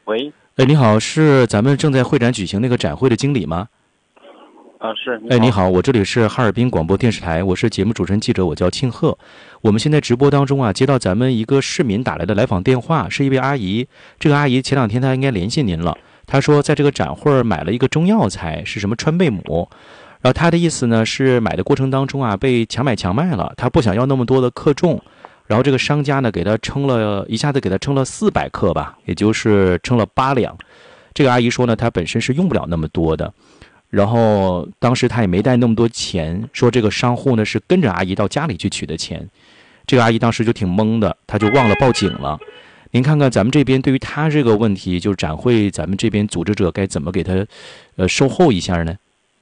喂， 你好，是咱们正在会展举行那个展会的经理吗？ 是。 你好，我这里是哈尔滨广播电视台，我是节目主持人记者，我叫庆贺。我们现在直播当中啊，接到咱们一个市民打来的来访电话，是一位阿姨。这个阿姨前2天她应该联系您了，她说在这个展会买了一个中药材，是什么川贝母。然后她的意思呢是买的过程当中啊被强买强卖了，她不想要那么多的克重。然后这个商家呢给她一下子给她称了400克吧，也就是称了8两。这个阿姨说呢，她本身是用不了那么多的。然后当时他也没带那么多钱，说这个商户呢是跟着阿姨到家里去取的钱。这个阿姨当时就挺懵的，她就忘了报警了。您看看咱们这边对于她这个问题，就是展会咱们这边组织者该怎么给她售后一下呢？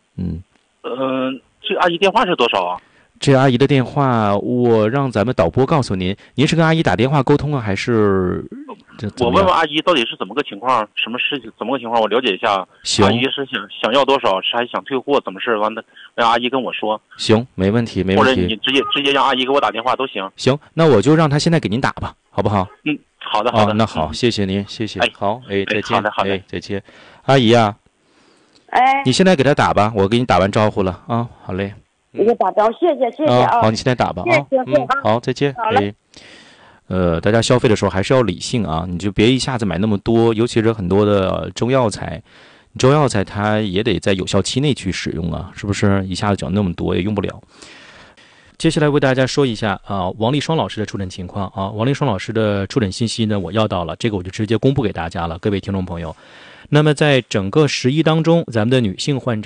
这个阿姨电话是多少啊？ 这阿姨的电话我让咱们导播告诉您。您是跟阿姨打电话沟通啊，还是我问问阿姨到底是怎么个情况，什么事情，怎么个情况，我了解一下。 行， 阿姨是想要多少，是还想退货，怎么事？完了让阿姨跟我说。 行，没问题，没问题。 或者你直接让阿姨给我打电话都行。 行，那我就让她现在给您打吧，好不好？ 好的。 那好，谢谢您，谢谢。好，再见。 好的， 再见。阿姨啊，你现在给她打吧，我给你打完招呼了啊。好嘞。 你给打招呼，谢谢啊。 好，你现在打吧啊。好，再见。大家消费的时候还是要理性啊，你就别一下子买那么多，尤其是很多的中药材它也得在有效期内去使用啊，是不是？一下子讲那么多也用不了。接下来为大家说一下王立双老师的出诊情况啊。王立双老师的出诊信息呢，我要到了，这个我就直接公布给大家了，各位听众朋友。那么在整个11当中，咱们的女性患者